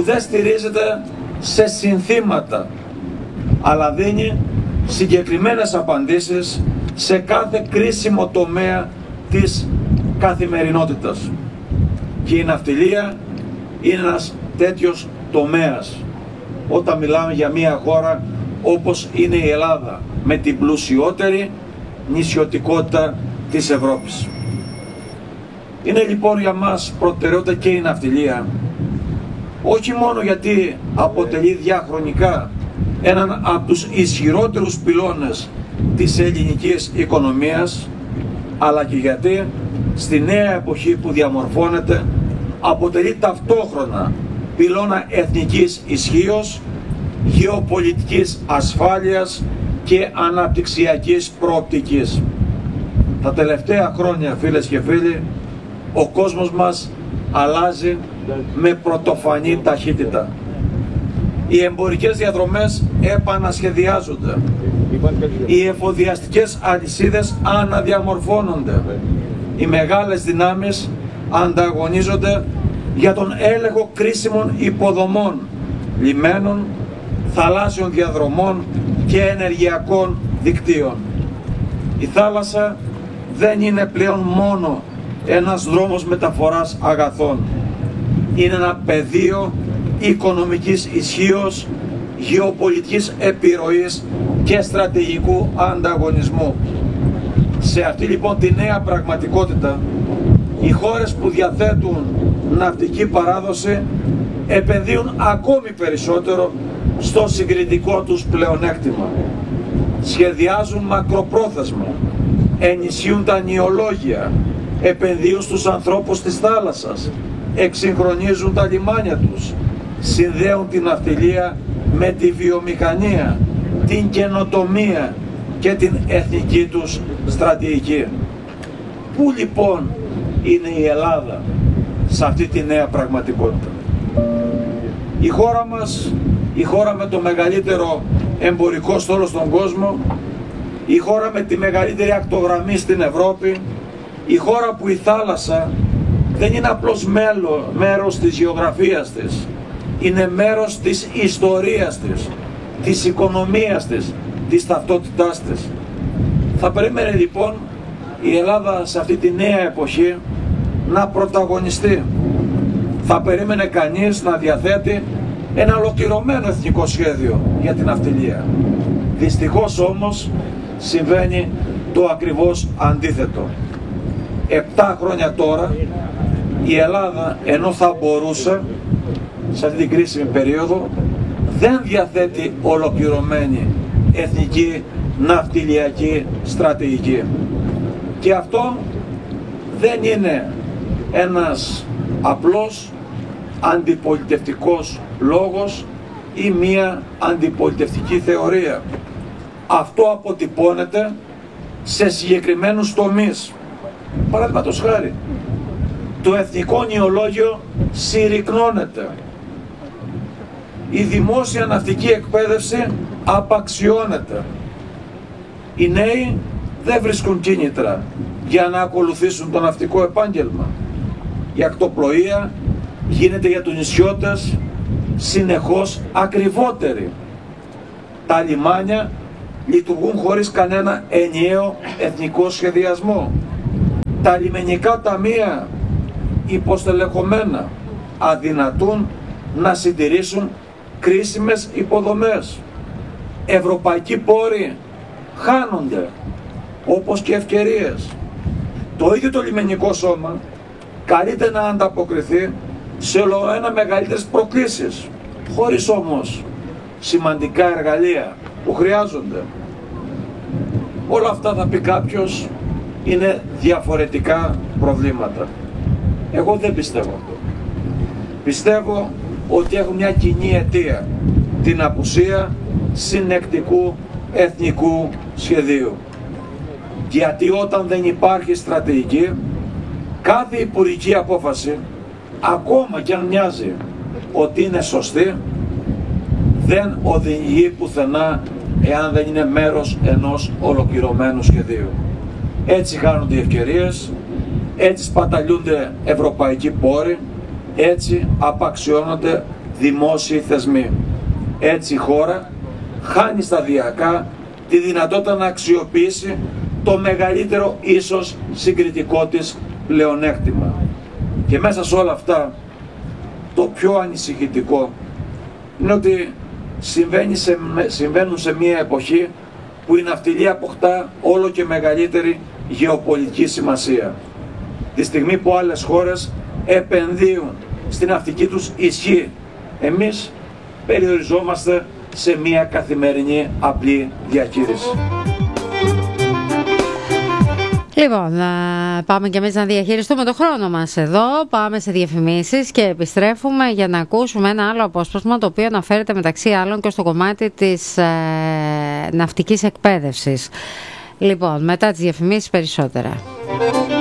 δεν στηρίζεται σε συνθήματα, αλλά δίνει συγκεκριμένες απαντήσεις σε κάθε κρίσιμο τομέα της καθημερινότητας. Και η ναυτιλία είναι ένας τέτοιος τομέας, όταν μιλάμε για μια χώρα όπως είναι η Ελλάδα, με την πλουσιότερη νησιωτικότητα της Ευρώπης. Είναι λοιπόν για μας προτεραιότητα και η ναυτιλία, όχι μόνο γιατί αποτελεί διαχρονικά έναν από τους ισχυρότερους πυλώνες της ελληνικής οικονομίας, αλλά και γιατί στη νέα εποχή που διαμορφώνεται αποτελεί ταυτόχρονα πυλώνα εθνικής ισχύος, γεωπολιτικής ασφάλειας και αναπτυξιακής προοπτικής. Τα τελευταία χρόνια, φίλες και φίλοι, ο κόσμος μας αλλάζει με πρωτοφανή ταχύτητα. Οι εμπορικές διαδρομές επανασχεδιάζονται. Οι εφοδιαστικές αλυσίδες αναδιαμορφώνονται. Οι μεγάλες δυνάμεις ανταγωνίζονται για τον έλεγχο κρίσιμων υποδομών, λιμένων, θαλάσσιων διαδρομών και ενεργειακών δικτύων. Η θάλασσα δεν είναι πλέον μόνο ένας δρόμος μεταφοράς αγαθών. Είναι ένα πεδίο οικονομικής ισχύως, γεωπολιτικής επιρροής και στρατηγικού ανταγωνισμού. Σε αυτή λοιπόν τη νέα πραγματικότητα, οι χώρες που διαθέτουν ναυτική παράδοση επενδύουν ακόμη περισσότερο στο συγκριτικό τους πλεονέκτημα. Σχεδιάζουν μακροπρόθεσμα, ενισχύουν τα νιολόγια, επενδύουν στους ανθρώπους της θάλασσας, εξυγχρονίζουν τα λιμάνια τους, συνδέουν την ναυτιλία με τη βιομηχανία, την καινοτομία και την εθνική τους στρατηγική. Πού λοιπόν είναι η Ελλάδα σε αυτή τη νέα πραγματικότητα? Η χώρα μας, η χώρα με το μεγαλύτερο εμπορικό στόλο στον κόσμο, η χώρα με τη μεγαλύτερη ακτογραμμή στην Ευρώπη, η χώρα που η θάλασσα δεν είναι απλώς μέρος της γεωγραφίας της, είναι μέρος της ιστορίας της οικονομίας της ταυτότητάς της. Θα περίμενε λοιπόν η Ελλάδα σε αυτή τη νέα εποχή να πρωταγωνιστεί. Θα περίμενε κανείς να διαθέτει ένα ολοκληρωμένο εθνικό σχέδιο για την ναυτιλία. Δυστυχώς όμως συμβαίνει το ακριβώς αντίθετο. 7 χρόνια τώρα η Ελλάδα, ενώ θα μπορούσε σε αυτή την κρίσιμη περίοδο, δεν διαθέτει ολοκληρωμένη εθνική ναυτιλιακή στρατηγική. Και αυτό δεν είναι ένας απλός αντιπολιτευτικός λόγος ή μία αντιπολιτευτική θεωρία. Αυτό αποτυπώνεται σε συγκεκριμένους τομείς. Παραδείγματος χάρη, το εθνικό νιολόγιο συρρυκνώνεται. Η δημόσια ναυτική εκπαίδευση απαξιώνεται. Οι νέοι δεν βρίσκουν κίνητρα για να ακολουθήσουν το ναυτικό επάγγελμα. Η ακτοπλοεία γίνεται για τους νησιώτες συνεχώς ακριβότερη. Τα λιμάνια λειτουργούν χωρίς κανένα ενιαίο εθνικό σχεδιασμό. Τα λιμενικά ταμεία υποστελεχωμένα αδυνατούν να συντηρήσουν κρίσιμες υποδομές. Ευρωπαϊκοί πόροι χάνονται, όπως και ευκαιρίες. Το ίδιο το λιμενικό σώμα καλείται να ανταποκριθεί σε ολοένα μεγαλύτερες προκλήσεις, χωρίς όμως σημαντικά εργαλεία που χρειάζονται. Όλα αυτά, θα πει κάποιος, είναι διαφορετικά προβλήματα. Εγώ δεν πιστεύω αυτό. Πιστεύω ότι έχουν μια κοινή αιτία, την απουσία συνεκτικού εθνικού σχεδίου. Γιατί όταν δεν υπάρχει στρατηγική, κάθε υπουργική απόφαση, ακόμα και αν μοιάζει ότι είναι σωστή, δεν οδηγεί πουθενά εάν δεν είναι μέρος ενός ολοκληρωμένου σχεδίου. Έτσι χάνονται οι ευκαιρίες, έτσι σπαταλιούνται ευρωπαϊκοί πόροι, έτσι απαξιώνονται δημόσιοι θεσμοί. Έτσι η χώρα χάνει σταδιακά τη δυνατότητα να αξιοποιήσει το μεγαλύτερο ίσως συγκριτικό της πλεονέκτημα. Και μέσα σε όλα αυτά το πιο ανησυχητικό είναι ότι συμβαίνουν σε μια εποχή που η ναυτιλία αποκτά όλο και μεγαλύτερη γεωπολιτική σημασία. Τη στιγμή που άλλες χώρες επενδύουν στην ναυτική τους ισχύ, εμείς περιοριζόμαστε σε μια καθημερινή απλή διαχείριση. Λοιπόν, πάμε και εμείς να διαχειριστούμε το χρόνο μας εδώ. Πάμε σε διαφημίσεις και επιστρέφουμε για να ακούσουμε ένα άλλο απόσπασμα, το οποίο αναφέρεται μεταξύ άλλων και στο κομμάτι της ναυτικής εκπαίδευσης. Λοιπόν, μετά τις διαφημίσεις περισσότερα.